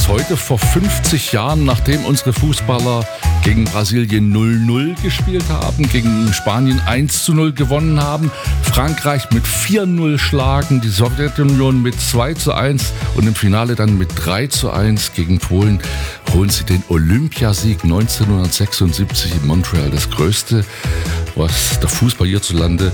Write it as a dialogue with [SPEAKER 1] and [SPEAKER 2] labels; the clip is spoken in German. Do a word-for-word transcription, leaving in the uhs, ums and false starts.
[SPEAKER 1] ist heute vor fünfzig Jahren, nachdem unsere Fußballer gegen Brasilien null null gespielt haben, gegen Spanien eins zu null gewonnen haben, Frankreich mit vier null schlagen, die Sowjetunion mit zwei zu eins und im Finale dann mit drei zu eins gegen Polen holen sie den Olympiasieg neunzehnhundertsechsundsiebzig in Montreal. Das Größte, was der Fußball hierzulande